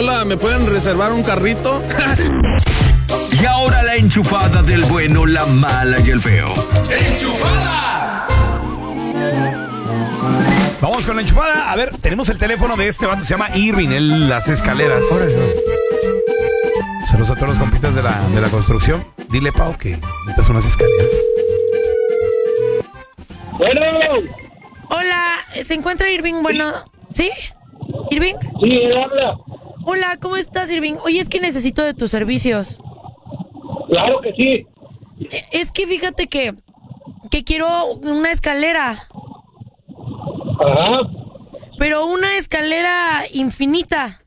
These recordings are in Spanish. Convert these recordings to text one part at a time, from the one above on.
Hola, ¿me pueden reservar un carrito? Y ahora la enchufada del bueno, la mala y el feo. ¡Enchufada! Vamos con la enchufada. A ver, tenemos el teléfono de este vato. Se llama Irving, él las escaleras. Saludos a todos los compitas de la construcción. Dile, Pau, que necesitas unas escaleras. Bueno. Hola, ¿se encuentra Irving? Bueno, ¿sí? ¿Irving? Sí, él habla. Hola, ¿cómo estás, Irving? Oye, es que necesito de tus servicios. Claro que sí. Es que fíjate que quiero una escalera. Ajá. Pero una escalera infinita.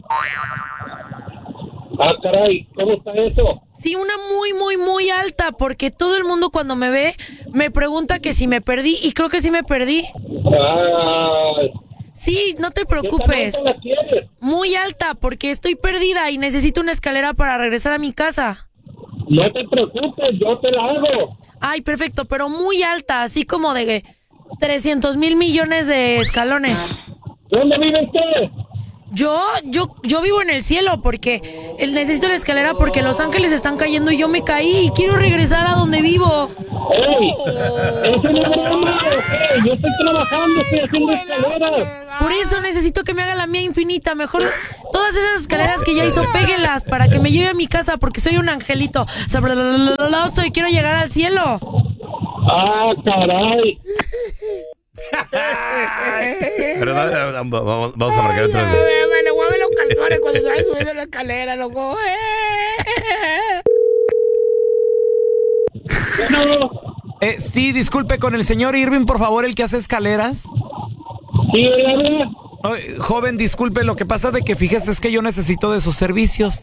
Ah, caray, ¿cómo está eso? Sí, una muy alta, porque todo el mundo cuando me ve me pregunta que si me perdí, y creo que sí me perdí. Ah. Sí, no te preocupes. ¿Qué tamaño la quieres? Muy alta, porque estoy perdida y necesito una escalera para regresar a mi casa. No te preocupes, yo te la hago. Ay, perfecto, pero muy alta, así como de 300 mil millones de escalones. ¿Dónde vive usted? Yo vivo en el cielo porque necesito la escalera porque Los Ángeles están cayendo y yo me caí y quiero regresar a donde vivo. ¡Ey! ¡Eso no es broma! ¿Ok? Yo estoy trabajando, estoy haciendo escaleras. Por eso necesito que me haga la mía infinita. Mejor todas esas escaleras que ya hizo, péguelas para que me lleve a mi casa porque soy un angelito. Y quiero llegar al cielo. ¡Ah, caray! Pero vamos a marcar otra vez. Me le mueven los calzones cuando se va subiendo la escalera, loco. Bueno. Sí, disculpe, con el señor Irving, por favor, el que hace escaleras. Sí, él habla. Joven, disculpe, lo que pasa de que fíjese es que yo necesito de sus servicios.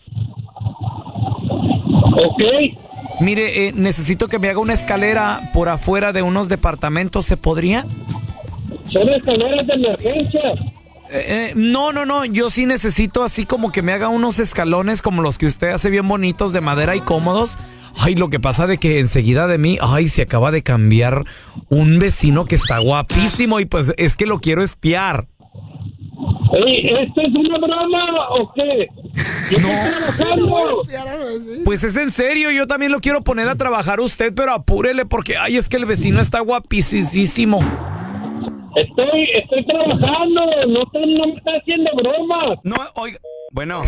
Ok. Mire, necesito que me haga una escalera por afuera de unos departamentos, ¿se podría? Son escaleras de emergencia. No, yo sí necesito así como que me haga unos escalones como los que usted hace bien bonitos de madera y cómodos. Ay, lo que pasa de que enseguida de mí, se acaba de cambiar un vecino que está guapísimo y pues es que lo quiero espiar. Ey, ¿esto es una broma o qué? Yo No. estoy trabajando. Pues es en serio, yo también lo quiero poner a trabajar usted, pero apúrele porque, es que el vecino está guapísimo. Estoy trabajando, no me está haciendo bromas. No, oiga, bueno.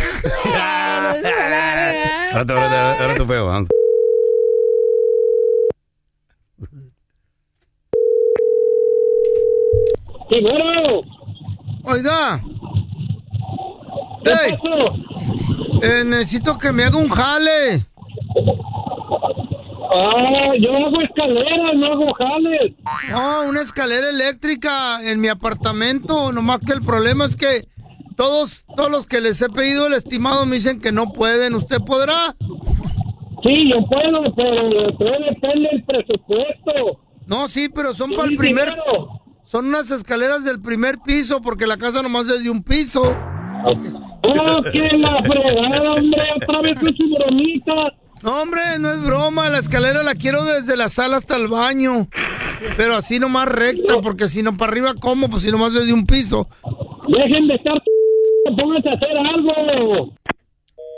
Ahora tu feo, vamos. Sí, bueno. Oiga. ¿Qué Hey, pasó? necesito que me haga un jale. Yo hago escaleras, no hago jales. Una escalera eléctrica en mi apartamento. Nomás que el problema es que todos los que les he pedido el estimado me dicen que no pueden. ¿Usted podrá? Sí, yo puedo, pero todo depende del presupuesto. No, sí, pero son para el primer... Dinero. Son unas escaleras del primer piso porque la casa nomás es de un piso. ¡Que la fregada, hombre! ¡Otra vez con su bromita! No, hombre, no es broma. La escalera la quiero desde la sala hasta el baño. Pero así nomás recta, porque si no para arriba, ¿cómo? Pues si nomás es de un piso. ¡Dejen de estar... ¡Pónganse a hacer algo!